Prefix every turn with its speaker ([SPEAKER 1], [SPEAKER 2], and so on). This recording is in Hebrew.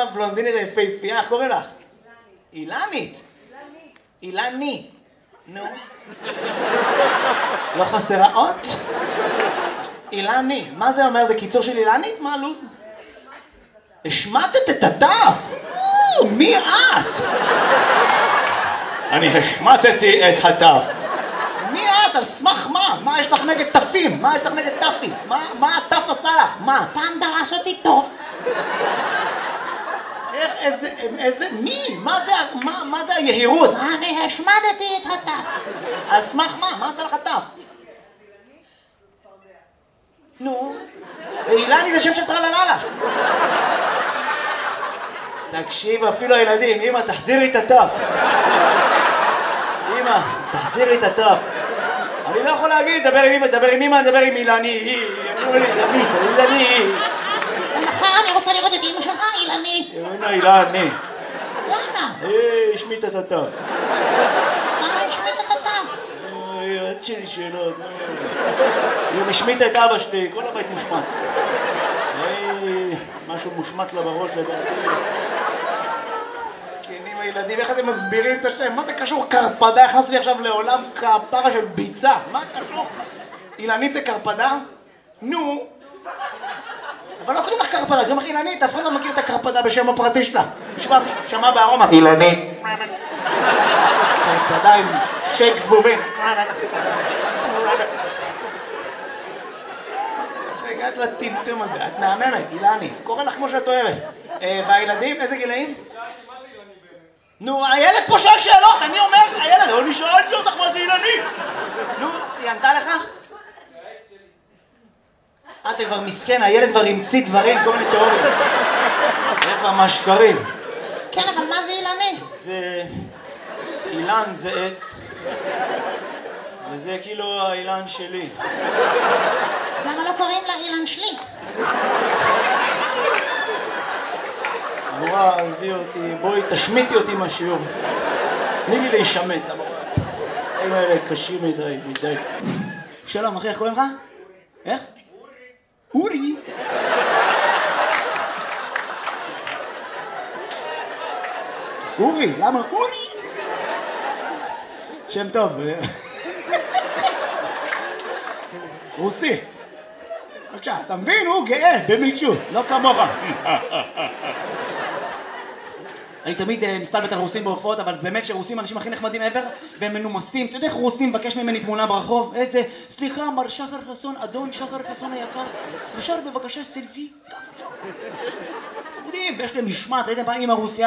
[SPEAKER 1] הבלונדינית היפהפייה, איך קוראים לך? אילנית. אילני. נו. לא חסרה אות? אילני. מה זה אומר? זה קיצור של אילנית? מה הלו"ז? השמטת את התף? מי את? אני השמטתי את התף. מי את? על סמך מה? מה יש לך נגד תפים? מה יש לך נגד תפים? מה התף עשה לך? מה?
[SPEAKER 2] פעם דרס אותי טוב.
[SPEAKER 1] איזה, מי? מה זה היהירות?
[SPEAKER 2] אני השמדתי את התף.
[SPEAKER 1] על סמך מה? מה עשה לך תף? נו, אילני זה שם של טרלללה. תקשיב, אפילו הילדים, אמא, תחזירי את התף. אמא, תחזירי את התף. אני לא יכול להגיד, דבר עם אמא, דבר עם אמא, דבר עם אילני. אילני.
[SPEAKER 2] מחר אני רוצה לראות את אמא שלך, אילנית.
[SPEAKER 1] אילני.
[SPEAKER 2] למה?
[SPEAKER 1] השמיט את התף.
[SPEAKER 2] למה השמדת את התף?
[SPEAKER 1] יועץ שלי שאלות. היא משמיטה את אבא שלי, כל הבית מושמט. משהו מושמט לה בראש לדעתי. זקנים הילדים, איך אתם מסבירים את השם? מה זה קשור קרפדה? הכנסתי לי עכשיו לעולם כפרה של ביצה. מה קשור? אילנית זה קרפדה? נו. אבל לא קוראים לך קרפדה, קוראים לך אילנית, אף אחד לא מכיר את הקרפדה בשם הפרטי שלה. שמע בארומה. אילנית. קרפדה עם שייק זבובים. איך הגעת לטמטום הזה? את נעממת, אילני. קורא לך כמו שאת אוהבת. והילדים, איזה גילאים? נו, הילד פה שואל שאלות, אני אומר, הילד, אני שאלתי אותך מה זה אילני. נו, היא ענתה לך? אתה כבר מסכן, הילד כבר המציא דברים, כל מיני תיאוריות. הילד כבר מהשקרים.
[SPEAKER 2] כן, אבל מה זה אילני?
[SPEAKER 1] זה... אילן זה עץ. וזה כאילו האילן שלי.
[SPEAKER 2] אז למה לא קוראים לה אילן שלי?
[SPEAKER 1] המורה, עזבי אותי, בואי תשמיטי אותי מהשיעור. תני לי להישמט, המורה. הדברים האלה קשים מדי. שלום, אחי, איך קוראים לך? איך? אורי. אורי, למה אורי? שם טוב. רוסי. בבקשה, אתה מבין? הוא גאה במישהו, לא כמוך. אני תמיד מסתלבט על רוסים בהופעות, אבל באמת שרוסים האנשים הכי נחמדים ever, והם מנומסים. אתה יודע איך רוסים מבקש ממני תמונה ברחוב? איזה, סליחה, מר שחר חסון, אדון שחר חסון היקר, אפשר בבקשה סלפי? חמודים, ויש להם משמעת, ראיתם פעם עם הרוסיה?